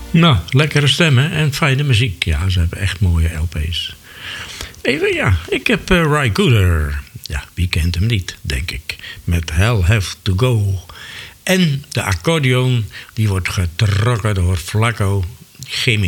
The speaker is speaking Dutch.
Nou, lekkere stemmen en fijne muziek. Ja, ze hebben echt mooie LP's. Even, ja, ik heb Ry Cooder. Ja, wie kent hem niet, denk ik. Met Hell Have To Go. En de accordeon, die wordt getrokken door Flaco Gemini.